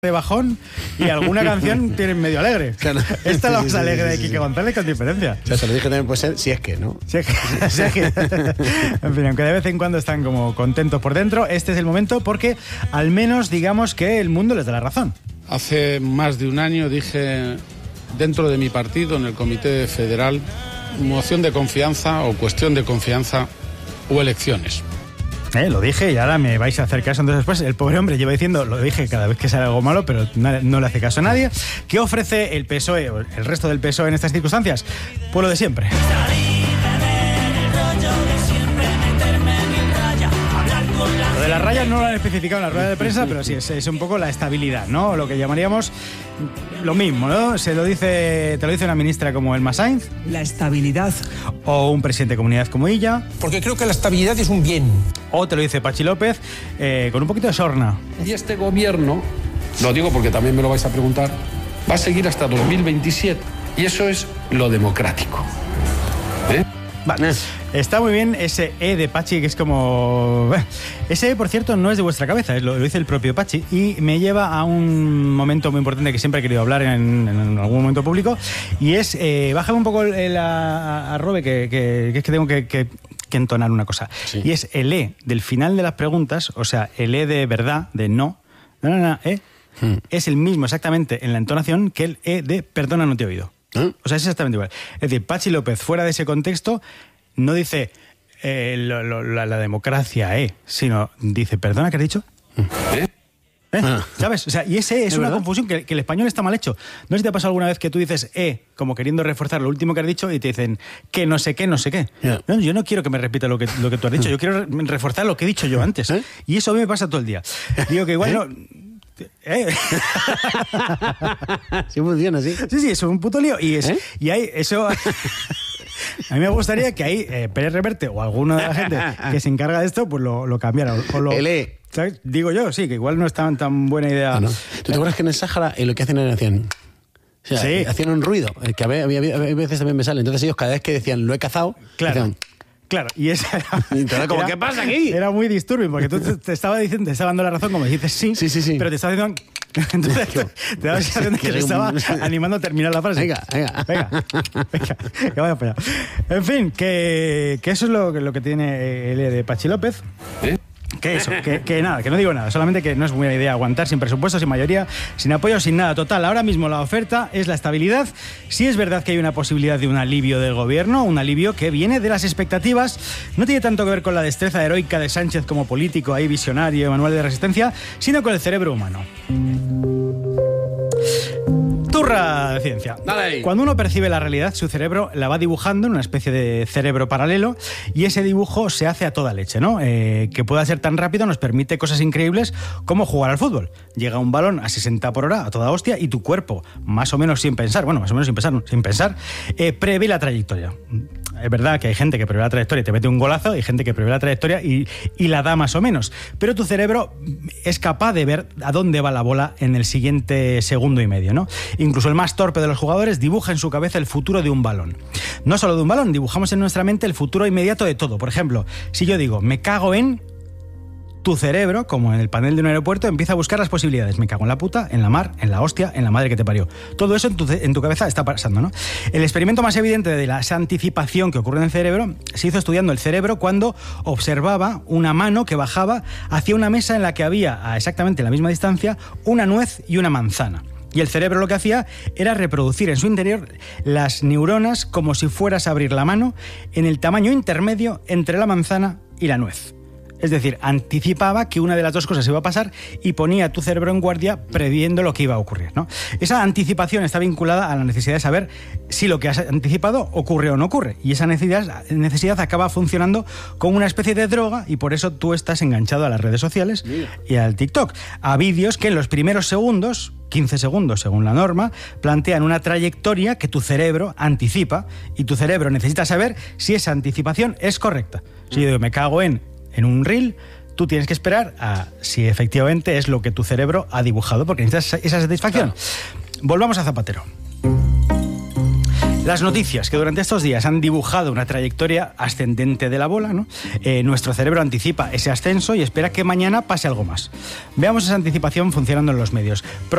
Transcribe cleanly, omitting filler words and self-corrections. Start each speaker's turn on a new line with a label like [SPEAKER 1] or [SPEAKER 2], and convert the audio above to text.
[SPEAKER 1] de bajón y alguna canción tiene medio alegre.
[SPEAKER 2] Claro.
[SPEAKER 1] Esta es la más alegre de Quique González, con diferencia.
[SPEAKER 2] O sea, se lo dije también, puede ser, si es que, ¿no?
[SPEAKER 1] Si es que en fin, aunque de vez en cuando están como contentos por dentro, este es el momento porque al menos digamos que el mundo les da la razón.
[SPEAKER 3] Hace más de un año dije dentro de mi partido, en el Comité Federal, moción de confianza o cuestión de confianza o elecciones.
[SPEAKER 1] Lo dije y ahora me vais a hacer caso. Entonces después el pobre hombre lleva diciendo, lo dije cada vez que sale algo malo, pero no le hace caso a nadie. ¿Qué ofrece el PSOE o el resto del PSOE en estas circunstancias? Pues lo de siempre. Lo de las rayas no lo han especificado en la rueda de prensa, pero sí, es un poco la estabilidad, ¿no? Lo que llamaríamos lo mismo, ¿no? Te lo dice una ministra como Elma Sainz.
[SPEAKER 4] La estabilidad.
[SPEAKER 1] O un presidente de comunidad como ella.
[SPEAKER 4] Porque creo que la estabilidad es un bien.
[SPEAKER 1] O te lo dice Patxi López, con un poquito de sorna.
[SPEAKER 5] Y este gobierno, lo digo porque también me lo vais a preguntar, va a seguir hasta 2027. Y eso es lo democrático.
[SPEAKER 1] Vale. Está muy bien ese de Patxi, que es como... Ese, por cierto, no es de vuestra cabeza, lo dice el propio Patxi, y me lleva a un momento muy importante que siempre he querido hablar en algún momento público, y es... bájame un poco a Robe, que es que tengo que entonar una cosa. Sí. Y es el del final de las preguntas, o sea, el de verdad, de no, es el mismo exactamente en la entonación que el de perdona, no te he oído. O sea, es exactamente igual. Es decir, Patxi López, fuera de ese contexto, no dice la democracia, sino dice, perdona, ¿qué has dicho? ¿Sabes? O sea, y ese es una verdad? Confusión que el español está mal hecho. No sé si te ha pasado alguna vez que tú dices como queriendo reforzar lo último que has dicho y te dicen que no sé qué, no sé qué. Yeah. No, yo no quiero que me repita lo que tú has dicho, yo quiero reforzar lo que he dicho yo antes. Y eso a mí me pasa todo el día. Digo que igual no...
[SPEAKER 2] Sí funciona, sí.
[SPEAKER 1] Sí, es un puto lío. Y hay eso... A mí me gustaría que ahí Pérez Reverte o alguna de la gente que se encarga de esto, pues lo cambiara. ¿Sabes? Digo yo, sí, que igual no es tan buena idea.
[SPEAKER 2] No. ¿Tú te acuerdas que en el Sáhara lo que hacían era hacían un ruido? Que a veces también me sale. Entonces ellos cada vez que decían lo he cazado,
[SPEAKER 1] claro.
[SPEAKER 2] Decían,
[SPEAKER 1] claro, y esa
[SPEAKER 2] era como, ¿qué pasa aquí?
[SPEAKER 1] Era muy disturbing, porque tú te estaba dando la razón, como dices sí, pero te estaba diciendo... Entonces te daba la sensación de que te estaba animando a terminar la frase.
[SPEAKER 2] Venga,
[SPEAKER 1] que vaya para allá. En fin, que eso es lo que tiene el de Patxi López. Que eso, que nada, que no digo nada, solamente que no es buena idea aguantar sin presupuesto, sin mayoría, sin apoyo, sin nada. Total, ahora mismo la oferta es la estabilidad. Sí es verdad que hay una posibilidad de un alivio del gobierno, un alivio que viene de las expectativas. No tiene tanto que ver con la destreza heroica de Sánchez como político, ahí visionario, manual de resistencia, sino con el cerebro humano. Turra de ciencia.
[SPEAKER 2] Dale.
[SPEAKER 1] Cuando uno percibe la realidad, su cerebro la va dibujando en una especie de cerebro paralelo y ese dibujo se hace a toda leche, ¿no? Que pueda ser tan rápido nos permite cosas increíbles como jugar al fútbol. Llega un balón a 60 por hora, a toda hostia, y tu cuerpo, más o menos sin pensar, prevé la trayectoria. Es verdad que hay gente que prevé la trayectoria y te mete un golazo, hay gente que prevé la trayectoria y la da más o menos. Pero tu cerebro es capaz de ver a dónde va la bola en el siguiente segundo y medio, ¿no? Incluso el más torpe de los jugadores dibuja en su cabeza el futuro de un balón. No solo de un balón, dibujamos en nuestra mente el futuro inmediato de todo. Por ejemplo, si yo digo, me cago en... Tu cerebro, como en el panel de un aeropuerto, empieza a buscar las posibilidades. Me cago en la puta, en la mar, en la hostia, en la madre que te parió. Todo eso en tu cabeza está pasando, ¿no? El experimento más evidente de la anticipación que ocurre en el cerebro se hizo estudiando el cerebro cuando observaba una mano que bajaba hacia una mesa en la que había, a exactamente la misma distancia, una nuez y una manzana. Y el cerebro lo que hacía era reproducir en su interior las neuronas como si fueras a abrir la mano en el tamaño intermedio entre la manzana y la nuez. Es decir, anticipaba que una de las dos cosas iba a pasar y ponía a tu cerebro en guardia previendo lo que iba a ocurrir, ¿no? Esa anticipación está vinculada a la necesidad de saber si lo que has anticipado ocurre o no ocurre. Y esa necesidad acaba funcionando como una especie de droga y por eso tú estás enganchado a las redes sociales y al TikTok. A vídeos que en los primeros segundos, 15 segundos según la norma, plantean una trayectoria que tu cerebro anticipa y tu cerebro necesita saber si esa anticipación es correcta. Si yo digo, me cago en un reel, tú tienes que esperar a si efectivamente es lo que tu cerebro ha dibujado, porque necesitas esa satisfacción. Claro. Volvamos a Zapatero. Las noticias que durante estos días han dibujado una trayectoria ascendente de la bola, ¿no? Nuestro cerebro anticipa ese ascenso y espera que mañana pase algo más. Veamos esa anticipación funcionando en los medios.